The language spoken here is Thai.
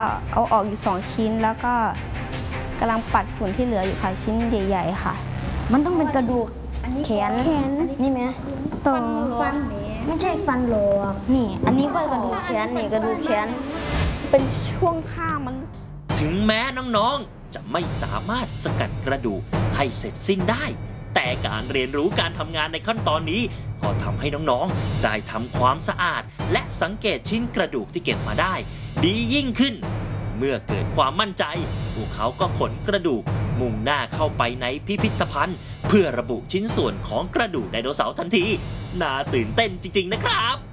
เอาออกอยู่2ชิ้นแล้วก็กำลังปัดฝุ่นที่เหลืออยู่ค่ะชิ้นใหญ่ๆค่ะมันต้องเป็นกระดูกแขนนี่ไหมตรงฟันไม่ใช่ฟันหรอกนี่อันนี้ก็กระดูกแขนนี่กระดูกแขนเป็นช่วงข้างมันถึงแม้น้องๆจะไม่สามารถสกัดกระดูกให้เสร็จสิ้นได้แต่การเรียนรู้การทำงานในขั้นตอนนี้ก็ทำให้น้องๆได้ทำความสะอาดและสังเกตชิ้นกระดูกที่เก็บมาได้ดียิ่งขึ้นเมื่อเกิดความมั่นใจพวกเขาก็ขนกระดูกมุ่งหน้าเข้าไปในพิพิธภัณฑ์เพื่อระบุชิ้นส่วนของกระดูกไดโนเสาร์ทันทีน่าตื่นเต้นจริงๆนะครับ